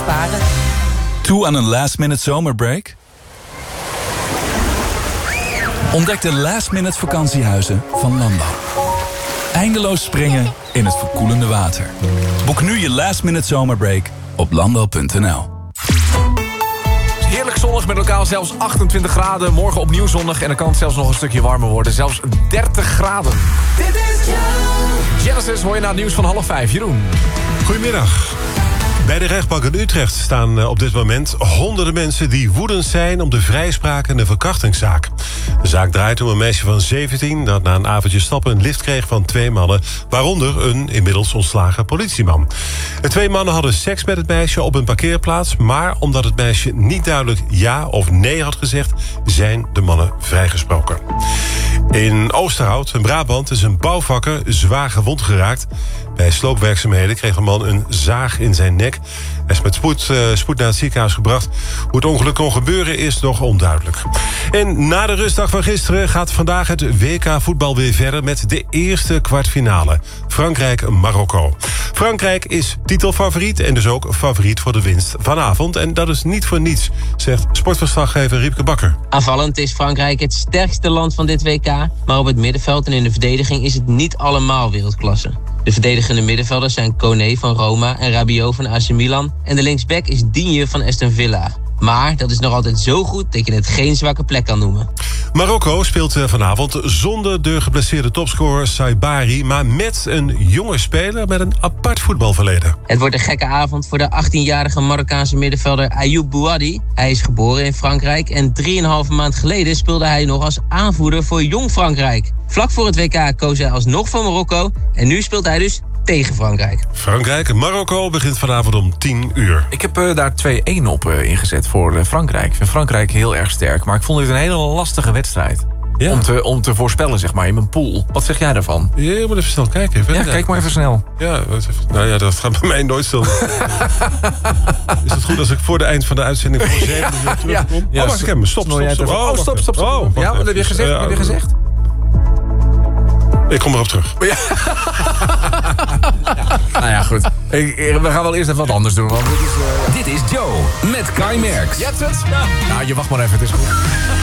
sparen. Toe aan een last-minute zomerbreak? Ontdek de last-minute vakantiehuizen van Landal. Eindeloos springen in het verkoelende water. Boek nu je last-minute zomerbreak op landal.nl. Heerlijk zonnig met lokaal zelfs 28 graden. Morgen opnieuw zonnig en dan kan het zelfs nog een stukje warmer worden. Zelfs 30 graden. Dit is Genesis hoor je na het nieuws van 4:30. Jeroen. Goedemiddag. Bij de rechtbank in Utrecht staan op dit moment honderden mensen die woedend zijn om de vrijspraak in de verkrachtingszaak. De zaak draait om een meisje van 17 dat na een avondje stappen een lift kreeg van 2 mannen, waaronder een inmiddels ontslagen politieman. De 2 mannen hadden seks met het meisje op een parkeerplaats, maar omdat het meisje niet duidelijk ja of nee had gezegd, zijn de mannen vrijgesproken. In Oosterhout, in Brabant, is een bouwvakker zwaar gewond geraakt. Bij sloopwerkzaamheden kreeg een man een zaag in zijn nek. Hij is met spoed naar het ziekenhuis gebracht. Hoe het ongeluk kon gebeuren is nog onduidelijk. En na de rustdag van gisteren gaat vandaag het WK voetbal weer verder met de eerste kwartfinale. Frankrijk-Marokko. Frankrijk is titelfavoriet en dus ook favoriet voor de winst vanavond. En dat is niet voor niets, zegt sportverslaggever Riepke Bakker. Aanvallend is Frankrijk het sterkste land van dit WK, maar op het middenveld en in de verdediging is het niet allemaal wereldklasse. De verdedigende middenvelders zijn Koné van Roma en Rabiot van AC Milan. En de linksback is Digne van Aston Villa. Maar dat is nog altijd zo goed dat je het geen zwakke plek kan noemen. Marokko speelt vanavond zonder de geblesseerde topscorer Saibari, maar met een jonge speler met een apart voetbalverleden. Het wordt een gekke avond voor de 18-jarige Marokkaanse middenvelder Ayoub Bouhaddi. Hij is geboren in Frankrijk en 3,5 maand geleden speelde hij nog als aanvoerder voor Jong Frankrijk. Vlak voor het WK koos hij alsnog voor Marokko en nu speelt hij dus tegen Frankrijk. Frankrijk-Marokko begint vanavond om 10 uur. Ik heb daar 2-1 op ingezet voor Frankrijk. Ik vind Frankrijk heel erg sterk, maar ik vond dit een hele lastige wedstrijd. Ja. Om te voorspellen, zeg maar, in mijn pool. Wat zeg jij daarvan? Je moet even snel kijken. Ja, kijk maar even snel. Ja, nou ja, dat gaat bij mij nooit stil. Is het goed als ik voor de eind van de uitzending voor 7 uur terugkom? Ja, wacht, ik heb me. Stop. Oh, ja, wat heb je gezegd? Heb je gezegd? Ik kom erop terug. Ja. Nou ja, goed. We gaan wel eerst even wat anders doen. Want Dit is Joe met Kai Merks. Ja, het? Ja. Nou, je wacht maar even, het is goed.